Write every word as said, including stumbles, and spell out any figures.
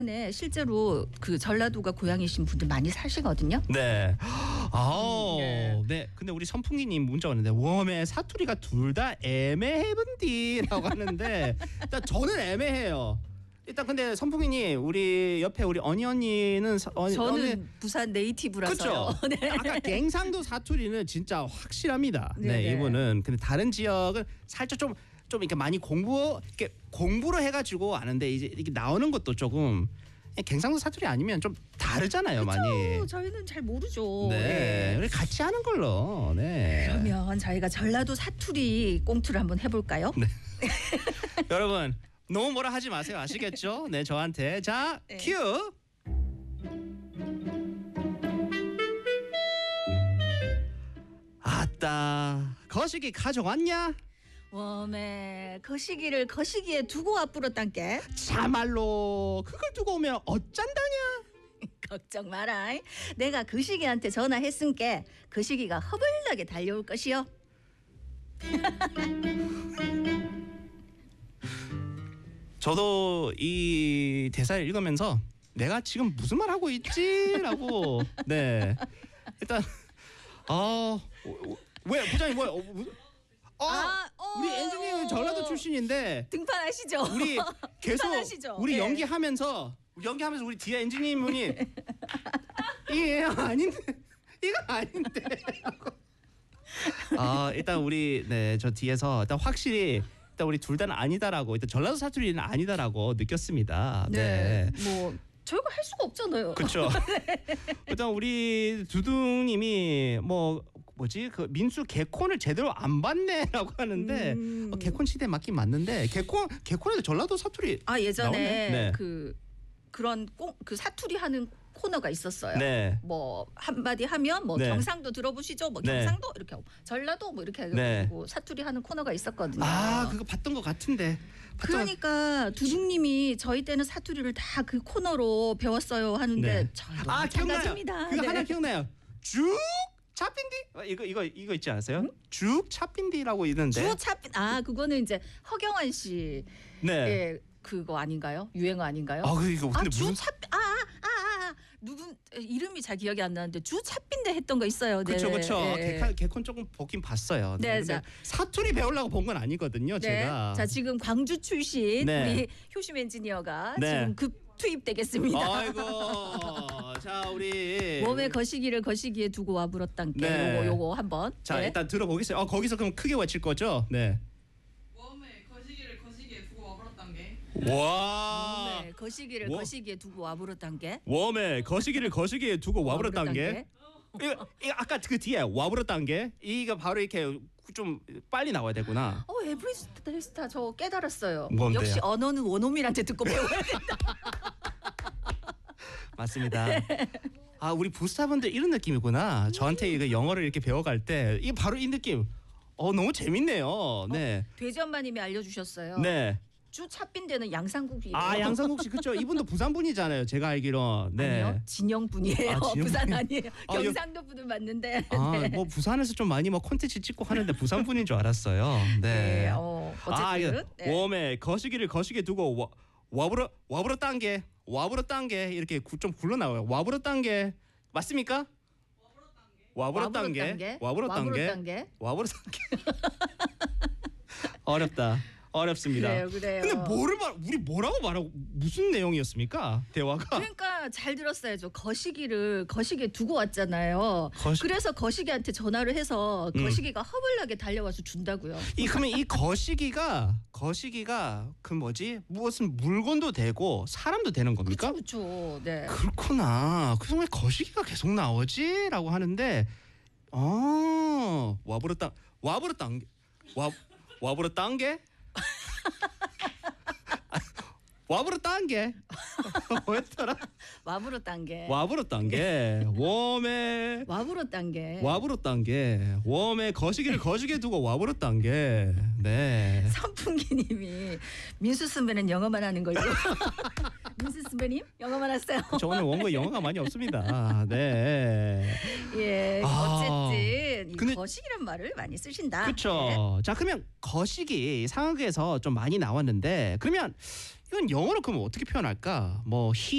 네, 실제로 그 전라도가 고향이신 분들 많이 사시거든요. 네. 아, 네. 네. 근데 우리 선풍기님 문자 왔는데 웜에 사투리가 둘 다 애매해분디라고 하는데 일단 저는 애매해요. 일단 근데 선풍기님 우리 옆에 우리 언니 언니는 사, 언니, 저는 언니, 부산 네이티브라서요. 그렇죠. 네. 아까 갱상도 사투리는 진짜 확실합니다. 네, 네네. 이분은 근데 다른 지역은 살짝 좀 좀 이렇게 많이 공부 이렇게 공부를 해가지고 아는데 이제 이렇게 나오는 것도 조금 갱상도 사투리 아니면 좀 다르잖아요, 그쵸? 많이. 저희는 잘 모르죠. 네, 네. 우리 같이 하는 걸로. 네. 그러면 저희가 전라도 사투리 꽁투를 한번 해볼까요? 네. 여러분 너무 뭐라 하지 마세요, 아시겠죠? 네, 저한테 자 네. 큐. 아따, 거시기 가져왔냐? 웜에 거시기를 거시기에 두고 와뿌렸단께. 참말로 그걸 두고 오면 어쩐다냐? 걱정 마라. 내가 거시기한테 전화했으니까 거시기가 허벌나게 달려올 것이요. 저도 이 대사를 읽으면서 내가 지금 무슨 말 하고 있지라고 네 일단 아왜 부장님 뭐야? 어, 무- 어, 아, 어. 우리 엔지니어 전라도 출신인데 등판하시죠. 우리 계속 등판하시죠. 우리 네. 연기하면서 연기하면서 우리 뒤에 엔지니어분이 이게 아닌데 이거 아닌데 아 일단 우리 네 저 뒤에서 일단 확실히 일단 우리 둘 다는 아니다라고 일단 전라도 사투리는 아니다라고 느꼈습니다. 네. 네. 뭐 저희가 할 수가 없잖아요. 그렇죠. 일단 우리 두둥님이 뭐 뭐지 그 민수 개콘을 제대로 안 봤네라고 하는데 음. 어, 개콘 시대 맞긴 맞는데 개콘 개콘에도 전라도 사투리 아 예전에 나오네? 네. 그 그런 꽁, 그 사투리 하는 코너가 있었어요. 네. 뭐 한마디 하면 뭐 네. 경상도 들어보시죠. 뭐 네. 경상도 이렇게 하고 전라도 뭐 이렇게 네. 하고 사투리 하는 코너가 있었거든요. 아 그거 봤던 것 같은데. 봤던- 그러니까 두둥님이 저희 때는 사투리를 다 그 코너로 배웠어요 하는데 네. 저희도 아 기억나요. 마찬가지입니다. 그거 네. 하나 기억나요. 쭉 차핀디 어, 이거 이거 이거 있지 않았어요? 쭉 차핀디라고 있는데. 주 차핀 아 그거는 이제 허경환 씨 네. 예, 그거 아닌가요? 유행어 아닌가요? 아 그거 근데 주 무슨 차 아, 아, 아, 아, 누군 이름이 잘 기억이 안 나는데 주 차빈데 했던 거 있어요. 네. 그렇죠, 그렇죠. 네. 개콘, 개콘 조금 보긴 봤어요. 네, 근데 자. 사투리 배우려고 본 건 아니거든요, 네. 제가. 자 지금 광주 출신 네. 우리 효심 엔지니어가 네. 지금 급 투입되겠습니다. 아이고, 자 우리 몸의 거시기를 거시기에 두고 와불었단 게 네. 요거 요거 한번. 자 네. 일단 들어보겠어요. 어 거기서 그럼 크게 외칠 거죠? 네. 웜에 거시기를 거시기에 두고 와버렸단 게 와. 몸의 거시기를 뭐? 거시기에 두고 와불었단 게. 웜에 거시기를 거시기에 두고 와버렸단 와불었단 게. 이거, 이거 아까 그 뒤에 와버렸단 게 이거 바로 이렇게 좀 빨리 나와야 되구나. 어 에브리스타 저 깨달았어요. 뭔데요? 역시 언어는 원어민한테 듣고 배워야 된다. 맞습니다. 아 우리 부스타분들 이런 느낌이구나. 저한테 이거 영어를 이렇게 배워갈 때 이게 바로 이 느낌. 어 너무 재밌네요. 네. 돼지엄마님이 알려주셨어요. 네. 주 차빈데는 양상국이에요. 아 양상국 씨 그렇죠. 이분도 부산 분이잖아요. 제가 알기로. 네. 아니요, 진영 분이에요. 아, 진영 부산 분이- 아니에요. 아, 여- 경상도 분은 맞는데. 아, 뭐 부산에서 좀 많이 뭐 콘텐츠 찍고 하는데 부산 분인 줄 알았어요. 네. 네, 어, 아, 이거 어쨌든 네. 웜에 거시기를 거시기에 두고 와, 와부러 와부러 딴게 와부러 딴게 이렇게 구, 좀 굴러 나와요. 와부러 딴게 맞습니까? 와부러 딴게 와부러 딴게 딴게. 와부러 딴게 어렵다. 어렵습니다. 그래요, 그래요. 근데 뭐를 말 우리 뭐라고 말하고 무슨 내용이었습니까? 대화가 그러니까 잘 들었어야죠. 거시기를 거시기에 두고 왔잖아요. 거시- 그래서 거시기한테 전화를 해서 음. 거시기가 허벌나게 달려와서 준다고요. 이 그러면 이 거시기가 거시기가 그 뭐지 무엇은 물건도 되고 사람도 되는 겁니까? 그렇죠, 그렇죠. 네. 그렇구나. 그래서 왜 거시기가 계속 나오지?라고 하는데, 어 와부러 땅 와부러 땅 와 와부러 땅게 와부러 땅게 뭐였더라? 와부러 딴게. 와부러 땅게 웜에 와부러 딴게. 와부러 땅게 웜에 거시기를 거시기에 두고 와부러 땅게 네. 선풍기님이 민수 선배는 영어만 하는 걸로. 민수 선배님 영어만 하세요. 저 오늘 원고 영어가 많이 없습니다. 네. 예, 아, 어쨌든 이 근데- 거시기란 말을 많이 쓰신다. 그렇죠. 자 그러면 거시기 상황에서 좀 많이 나왔는데 그러면 이건 영어로 그러면 어떻게 표현할까? 뭐 he